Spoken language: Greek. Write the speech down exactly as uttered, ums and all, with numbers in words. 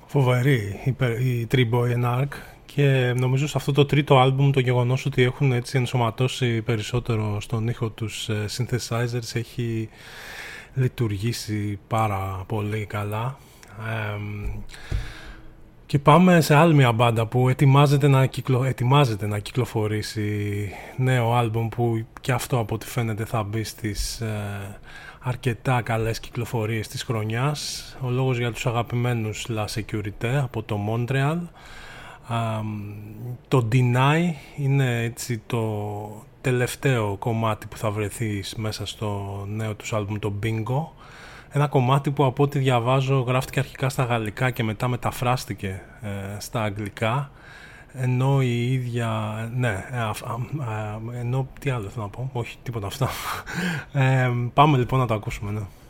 Φοβερή η Tree Boy and Ark, και νομίζω σε αυτό το τρίτο άλμπουμ το γεγονός ότι έχουν έτσι ενσωματώσει περισσότερο στον ήχο τους synthesizers έχει λειτουργήσει πάρα πολύ καλά. Ε, και πάμε σε άλλη μια μπάντα που ετοιμάζεται να, κυκλο... ετοιμάζεται να κυκλοφορήσει νέο άλμπουμ, που και αυτό από ό,τι φαίνεται θα μπει στις ε, αρκετά καλές κυκλοφορίες της χρονιάς. Ο λόγος για τους αγαπημένους La Sécurité από το Montreal. Um, το Deny είναι έτσι το τελευταίο κομμάτι που θα βρεθεί μέσα στο νέο τους άλμπουμ, το Bingo. Ένα κομμάτι που από ό,τι διαβάζω γράφτηκε αρχικά στα γαλλικά και μετά μεταφράστηκε ε, στα αγγλικά, ενώ η ίδια, ναι, ε, α, α, ενώ τι άλλο θέλω να πω, όχι τίποτα αυτά. Ε, πάμε λοιπόν να το ακούσουμε, ναι.